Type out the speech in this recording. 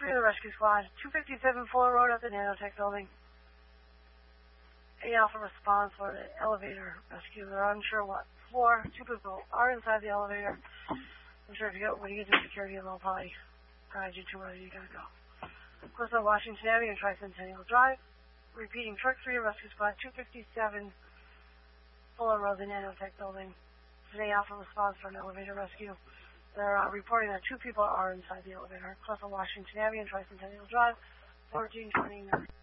3 of the rescue squad, 257 Fuller Road at the Nanotech building. A Alpha response for the elevator rescue. They're unsure what floor. 2 people are inside the elevator. I'm sure when you get to security, they'll probably guide you to where you gotta go. Clifford, Washington Avenue, Tricentennial Drive. Repeating, truck 3 of rescue squad, 257 Fuller Road, the Nanotech building. Today, Alpha response for an elevator rescue. They're reporting that 2 people are inside the elevator. Clifford, Washington Avenue, Tricentennial Drive, 1429.